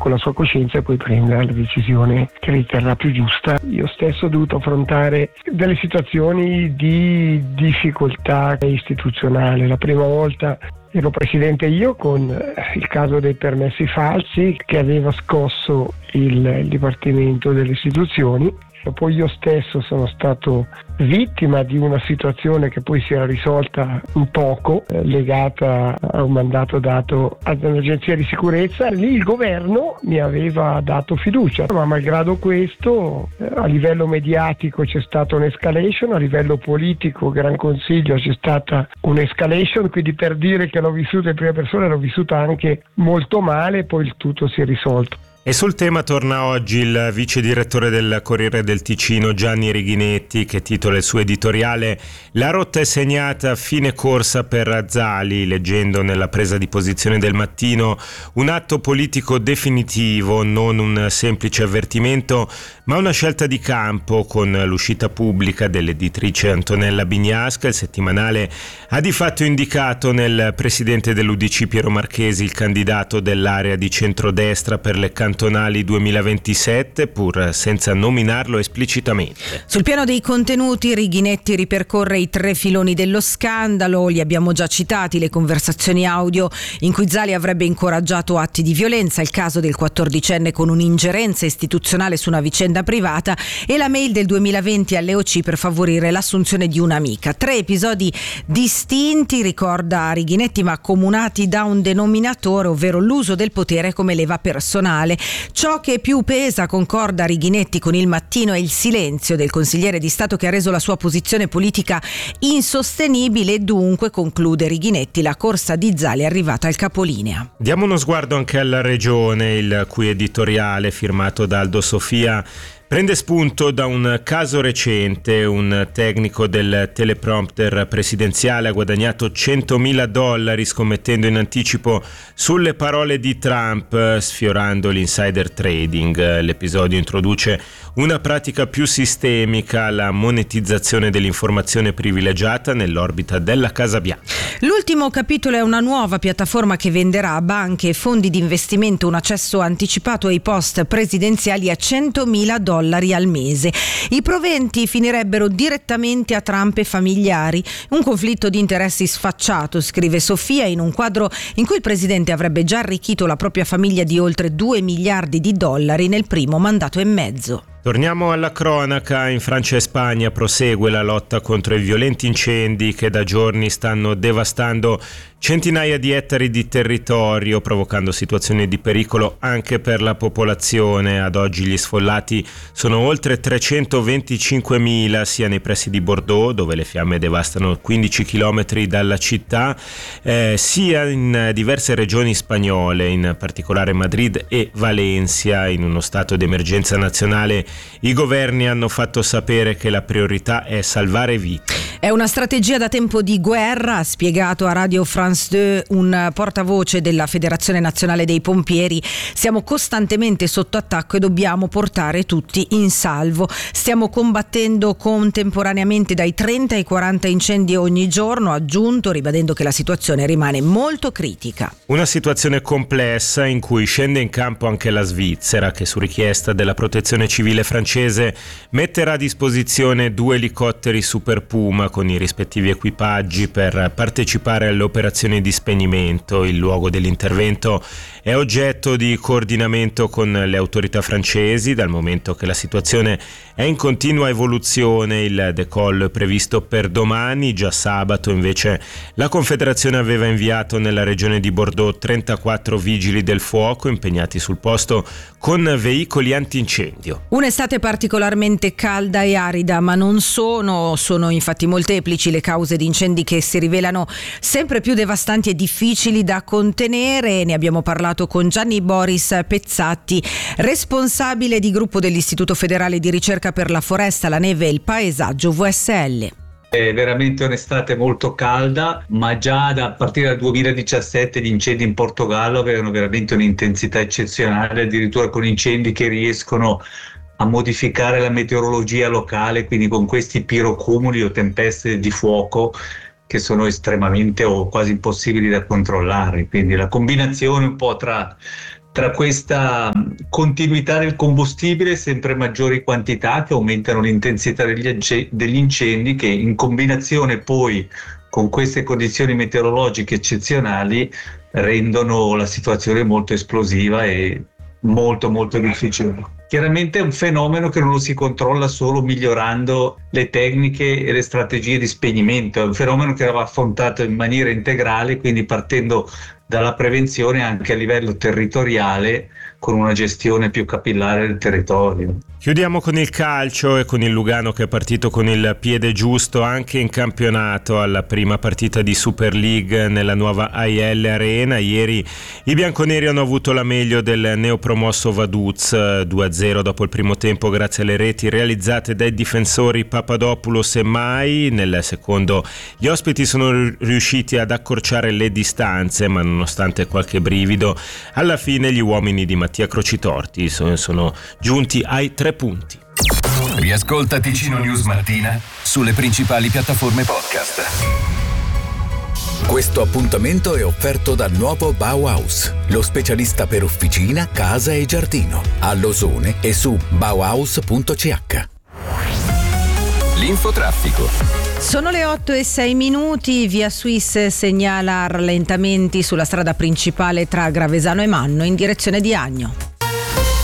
con la sua coscienza e poi prenda la decisione che riterrà più giusta. Io stesso ho dovuto affrontare delle situazioni di difficoltà istituzionale. La prima volta ero presidente io con il caso dei permessi falsi che aveva scosso il Dipartimento delle Istituzioni. Poi io stesso sono stato vittima di una situazione che poi si era risolta un poco, legata a un mandato dato all'Agenzia di Sicurezza. Lì il governo mi aveva dato fiducia, ma malgrado questo a livello mediatico c'è stata un'escalation, a livello politico, Gran Consiglio, c'è stata un'escalation, quindi per dire che l'ho vissuta in prima persona, l'ho vissuta anche molto male, poi il tutto si è risolto. E sul tema torna oggi il vice direttore del Corriere del Ticino Gianni Righinetti, che titola il suo editoriale "La rotta è segnata, fine corsa per Zali", leggendo nella presa di posizione del Mattino un atto politico definitivo, non un semplice avvertimento, ma una scelta di campo. Con l'uscita pubblica dell'editrice Antonella Bignasca, il settimanale ha di fatto indicato nel presidente dell'UDC Piero Marchesi il candidato dell'area di centrodestra per le cantonali 2027, pur senza nominarlo esplicitamente. Sul piano dei contenuti, Righinetti ripercorre i 3 filoni dello scandalo. Li abbiamo già citati: le conversazioni audio in cui Zali avrebbe incoraggiato atti di violenza, il caso del 14enne con un'ingerenza istituzionale su una vicenda privata e la mail del 2020 alle OC per favorire l'assunzione di un'amica. 3 episodi distinti, ricorda Righinetti, ma accomunati da un denominatore, ovvero l'uso del potere come leva personale. Ciò che più pesa, concorda Righinetti con il Mattino, è il silenzio del consigliere di Stato che ha reso la sua posizione politica insostenibile e dunque, conclude Righinetti, la corsa di Zali è arrivata al capolinea. Diamo uno sguardo anche alla Regione, il cui editoriale, firmato da Aldo Sofia, prende spunto da un caso recente. Un tecnico del teleprompter presidenziale ha guadagnato $100.000 scommettendo in anticipo sulle parole di Trump, sfiorando l'insider trading. L'episodio introduce una pratica più sistemica, la monetizzazione dell'informazione privilegiata nell'orbita della Casa Bianca. L'ultimo capitolo è una nuova piattaforma che venderà a banche e fondi di investimento un accesso anticipato ai post presidenziali a $100.000 al mese. I proventi finirebbero direttamente a Trump e familiari. Un conflitto di interessi sfacciato, scrive Sofia, in un quadro in cui il presidente avrebbe già arricchito la propria famiglia di oltre $2 miliardi nel primo mandato e mezzo. Torniamo alla cronaca. In Francia e Spagna prosegue la lotta contro i violenti incendi che da giorni stanno devastando centinaia di ettari di territorio, provocando situazioni di pericolo anche per la popolazione. Ad oggi gli sfollati sono oltre 325.000, sia nei pressi di Bordeaux, dove le fiamme devastano 15 chilometri dalla città, sia in diverse regioni spagnole, in particolare Madrid e Valencia. In uno stato di emergenza nazionale i governi hanno fatto sapere che la priorità è salvare vite. È una strategia da tempo di guerra, ha spiegato a Radio France 2 un portavoce della Federazione Nazionale dei Pompieri. Siamo costantemente sotto attacco e dobbiamo portare tutti in salvo. Stiamo combattendo contemporaneamente dai 30 ai 40 incendi ogni giorno, ha aggiunto, ribadendo che la situazione rimane molto critica. Una situazione complessa in cui scende in campo anche la Svizzera, che su richiesta della Protezione Civile francese metterà a disposizione 2 elicotteri Super Puma con i rispettivi equipaggi per partecipare alle operazioni di spegnimento. Il luogo dell'intervento è oggetto di coordinamento con le autorità francesi, dal momento che la situazione è in continua evoluzione. Il decollo è previsto per domani. Già sabato invece la Confederazione aveva inviato nella regione di Bordeaux 34 vigili del fuoco impegnati sul posto con veicoli antincendio. Un'estate particolarmente calda e arida, ma non sono infatti molteplici le cause di incendi che si rivelano sempre più devastanti e difficili da contenere. Ne abbiamo parlato con Gianni Boris Pezzatti, responsabile di gruppo dell'Istituto Federale di Ricerca per la Foresta, la Neve e il Paesaggio VSL. È veramente un'estate molto calda, ma già a partire dal 2017 gli incendi in Portogallo avevano veramente un'intensità eccezionale, addirittura con incendi che riescono a modificare la meteorologia locale, quindi con questi pirocumuli o tempeste di fuoco che sono estremamente o quasi impossibili da controllare. Quindi la combinazione un po' tra tra questa continuità del combustibile, sempre maggiori quantità che aumentano l'intensità degli incendi, che in combinazione poi con queste condizioni meteorologiche eccezionali rendono la situazione molto esplosiva e molto molto difficile. Chiaramente è un fenomeno che non lo si controlla solo migliorando le tecniche e le strategie di spegnimento, è un fenomeno che va affrontato in maniera integrale, quindi partendo dalla prevenzione anche a livello territoriale, con una gestione più capillare del territorio. Chiudiamo con il calcio e con il Lugano che è partito con il piede giusto anche in campionato alla prima partita di Super League nella nuova AIL Arena. Ieri i bianconeri hanno avuto la meglio del neopromosso Vaduz 2-0 dopo il primo tempo grazie alle reti realizzate dai difensori Papadopoulos e Mai. Nel secondo gli ospiti sono riusciti ad accorciare le distanze, ma nonostante qualche brivido alla fine gli uomini di Mattia Crocitorti sono giunti ai 3 punti. Riascolta Ticino News Mattina sulle principali piattaforme podcast. Questo appuntamento è offerto dal nuovo Bauhaus, lo specialista per officina, casa e giardino, a Losone e su bauhaus.ch. L'infotraffico. Sono le 8:06, Via Swiss segnala rallentamenti sulla strada principale tra Gravesano e Manno in direzione di Agno.